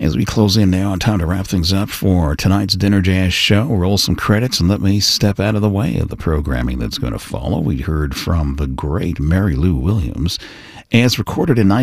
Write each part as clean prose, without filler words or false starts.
As we close in now, time to wrap things up for tonight's Dinner Jazz show. Roll some credits and let me step out of the way of the programming that's going to follow. We heard from the great Mary Lou Williams, as recorded in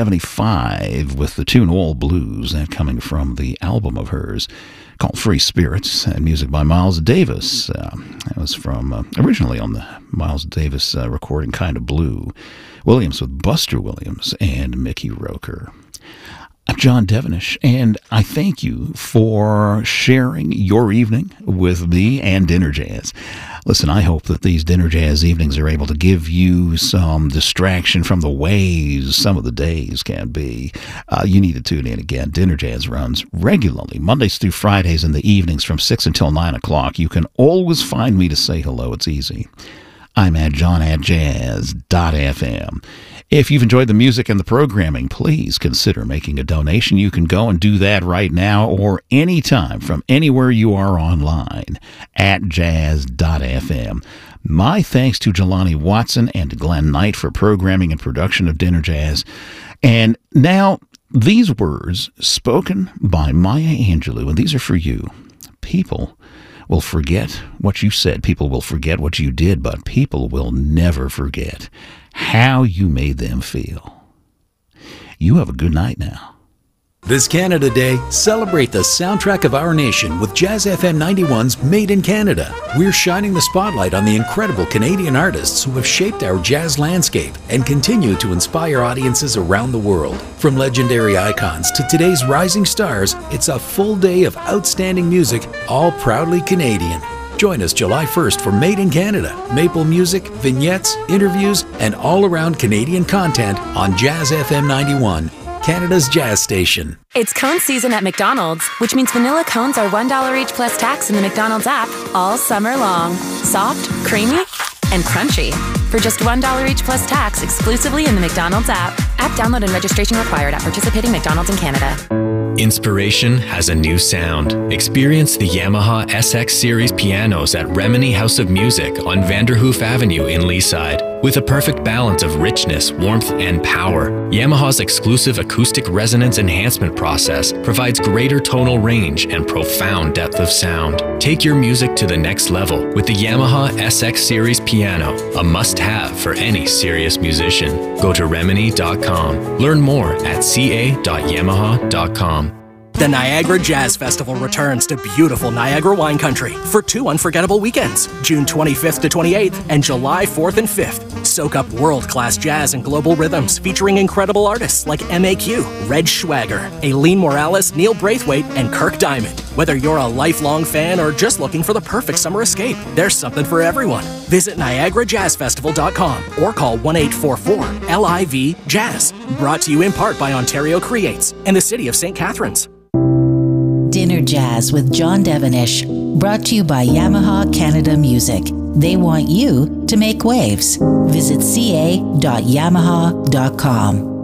1975 with the tune All Blues, that coming from the album of hers called Free Spirits, and music by Miles Davis. That was from originally on the Miles Davis recording Kind of Blue. Williams with Buster Williams and Mickey Roker. I'm John Devenish, and I thank you for sharing your evening with me and Dinner Jazz. Listen, I hope that these Dinner Jazz evenings are able to give you some distraction from the ways some of the days can be. You need to tune in again. Dinner Jazz runs regularly, Mondays through Fridays in the evenings from 6 until 9 o'clock. You can always find me to say hello. It's easy. I'm at john@jazz.fm. If you've enjoyed the music and the programming, please consider making a donation. You can go and do that right now or anytime from anywhere you are online at jazz.fm. My thanks to Jelani Watson and Glenn Knight for programming and production of Dinner Jazz. And now, these words spoken by Maya Angelou, and these are for you. People will forget what you said. People will forget what you did, but people will never forget how you made them feel. You have a good night now. This Canada Day, celebrate the soundtrack of our nation with Jazz FM 91's Made in Canada. We're shining the spotlight on the incredible Canadian artists who have shaped our jazz landscape and continue to inspire audiences around the world. From legendary icons to today's rising stars, it's a full day of outstanding music, all proudly Canadian. Join us July 1st for Made in Canada, maple music, vignettes, interviews, and all-around Canadian content on Jazz FM 91. Canada's jazz station. It's cone season at McDonald's, which means vanilla cones are $1 each plus tax in the McDonald's app all summer long. Soft, creamy, and crunchy. For just $1 each plus tax exclusively in the McDonald's app. App download and registration required at participating McDonald's in Canada. Inspiration has a new sound. Experience the Yamaha SX Series pianos at Remini House of Music on Vanderhoof Avenue in Leaside. With a perfect balance of richness, warmth, and power, Yamaha's exclusive acoustic resonance enhancement process provides greater tonal range and profound depth of sound. Take your music to the next level with the Yamaha SX Series piano, a must-have for any serious musician. Go to Remini.com. Learn more at ca.yamaha.com. The Niagara Jazz Festival returns to beautiful Niagara wine country for 2 unforgettable weekends, June 25th to 28th and July 4th and 5th. Soak up world-class jazz and global rhythms featuring incredible artists like MAQ, Red Schwager, Aileen Morales, Neil Braithwaite, and Kirk Diamond. Whether you're a lifelong fan or just looking for the perfect summer escape, there's something for everyone. Visit NiagaraJazzFestival.com or call 1-844-LIV-JAZZ. Brought to you in part by Ontario Creates and the City of St. Catharines. Dinner Jazz with John Devenish, brought to you by Yamaha Canada Music. They want you to make waves. Visit ca.yamaha.com.